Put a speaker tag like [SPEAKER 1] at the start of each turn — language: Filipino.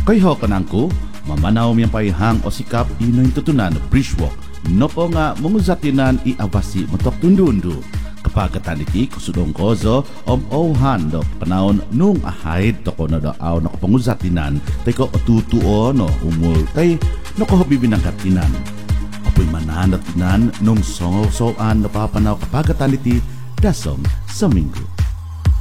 [SPEAKER 1] Kay ho kanangko, mamanaw miyang paihang o sikap inoy tutunan bridgewalk. No po nga munguzatinan iabasi matok tundundu. Kapag kataniti kusudong kozo ohan do panahon nung ahayd to ko na daaw na kapanguzatinan tay ko otutuo no umul tay no ko bibinang katinan. Apoy mananatinan nung songo-soan napapanaw kapag kataniti dasong sa minggo.